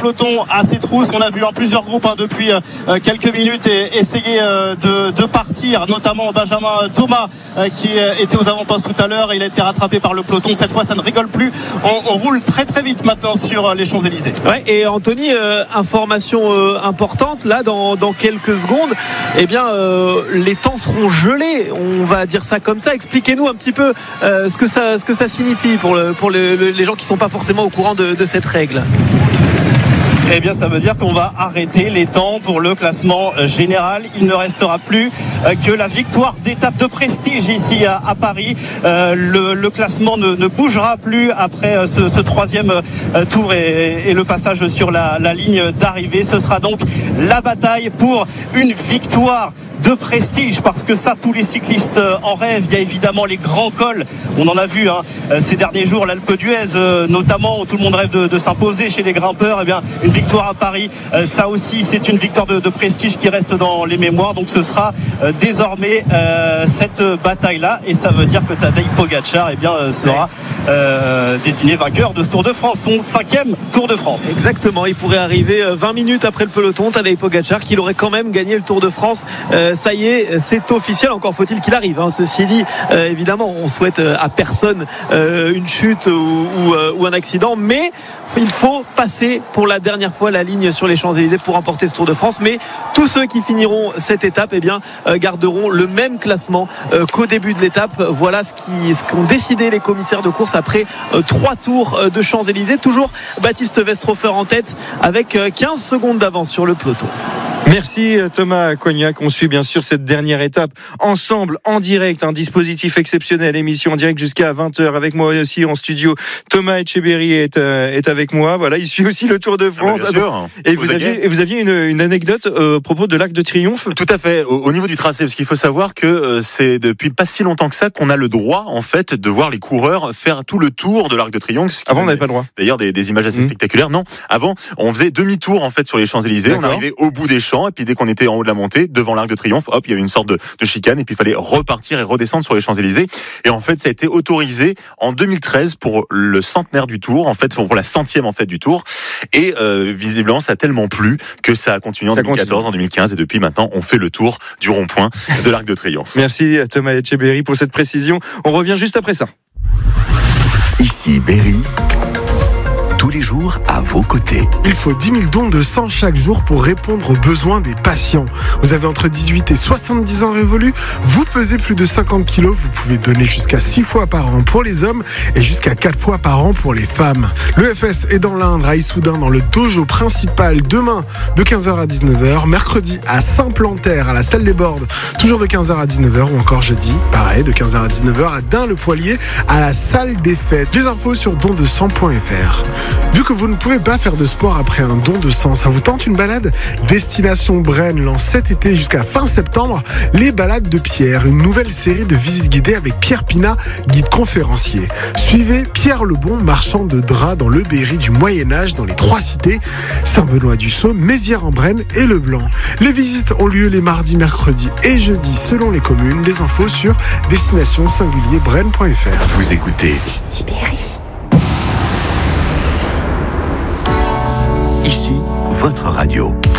peloton à ses trousses. On a vu plusieurs groupes depuis quelques minutes essayer de partir, notamment Benjamin Thomas qui était aux avant-postes tout à l'heure. Il a été rattrapé par le peloton. Cette fois, ça ne rigole plus. On roule très très vite maintenant sur les Champs-Élysées. Ouais, et Anthony, information importante là dans quelques secondes. Eh bien, les temps seront gelés. On va dire ça comme ça. Expliquez-nous un petit peu ce que ça signifie pour les gens qui sont pas forcément au courant de cette règle. Eh bien, ça veut dire qu'on va arrêter les temps pour le classement général. Il ne restera plus que la victoire d'étape de prestige ici à Paris. Le classement ne bougera plus après ce troisième tour et le passage sur la ligne d'arrivée. Ce sera donc la bataille pour une victoire de prestige, parce que ça, tous les cyclistes en rêvent. Il y a évidemment les grands cols, on en a vu ces derniers jours, l'Alpe d'Huez notamment, où tout le monde rêve de s'imposer chez les grimpeurs. Eh bien, une victoire à Paris, ça aussi c'est une victoire de prestige qui reste dans les mémoires. Donc ce sera désormais cette bataille là, et ça veut dire que Tadej Pogačar sera désigné vainqueur de ce Tour de France, son 5e Tour de France. Exactement, il pourrait arriver 20 minutes après le peloton, Tadej Pogačar, qu'il aurait quand même gagné le Tour de France. Ça y est, c'est officiel. Encore faut-il qu'il arrive. Ceci dit, évidemment, on souhaite à personne une chute ou un accident, mais il faut passer pour la dernière fois la ligne sur les Champs-Élysées pour remporter ce Tour de France. Mais tous ceux qui finiront cette étape, garderont le même classement qu'au début de l'étape. Voilà ce qu'ont décidé les commissaires de course après 3 tours de Champs-Élysées. Toujours Baptiste Westrofer en tête avec 15 secondes d'avance sur le peloton. Merci Thomas Cognac. On suit bien sûr cette dernière étape ensemble en direct, un dispositif exceptionnel, émission en direct jusqu'à 20h avec moi aussi en studio. Thomas Etcheberry est avec moi. Voilà, il suit aussi le Tour de France. Bien sûr. Et vous aviez une anecdote à propos de l'Arc de Triomphe. Tout à fait. Au niveau du tracé, parce qu'il faut savoir que c'est depuis pas si longtemps que ça qu'on a le droit en fait de voir les coureurs faire tout le tour de l'Arc de Triomphe. Avant, on n'avait pas le droit. D'ailleurs, des images assez spectaculaires. Non, avant, on faisait demi-tour en fait sur les Champs-Élysées. D'accord. On arrivait au bout des champs, et puis dès qu'on était en haut de la montée, devant l'Arc de Triomphe, hop, il y avait une sorte de chicane, et puis il fallait repartir et redescendre sur les Champs-Élysées. Et en fait, ça a été autorisé en 2013 pour le centenaire du Tour, en fait, pour la 100e en fait du Tour. Et visiblement, ça a tellement plu que ça a continué en 2014, en 2015, et depuis maintenant, on fait le tour du rond-point de l'Arc de Triomphe. Merci à Thomas Etcheberry pour cette précision. On revient juste après ça. Ici Berry. Tous les jours à vos côtés. Il faut 10 000 dons de sang chaque jour pour répondre aux besoins des patients. Vous avez entre 18 et 70 ans révolus, vous pesez plus de 50 kilos, vous pouvez donner jusqu'à 6 fois par an pour les hommes et jusqu'à 4 fois par an pour les femmes. L'EFS est dans l'Indre, à Issoudun, dans le dojo principal, demain de 15h à 19h, mercredi à Saint-Plantaire, à la salle des Bordes, toujours de 15h à 19h, ou encore jeudi, pareil, de 15h à 19h, à Dun-le-Poilier, à la salle des fêtes. Les infos sur dondesang.fr. Vu que vous ne pouvez pas faire de sport après un don de sang, ça vous tente une balade ? Destination Brenne lance cet été jusqu'à fin septembre les balades de Pierre, une nouvelle série de visites guidées avec Pierre Pinat, guide conférencier. Suivez Pierre Lebon, marchand de draps dans le Berry du Moyen-Âge, dans les 3 cités, Saint-Benoît-du-Sault, Mézières-en-Brenne et Le Blanc. Les visites ont lieu les mardis, mercredis et jeudis selon les communes. Les infos sur destination-brenne.fr. Vous écoutez Ici Berry. Ici, votre radio.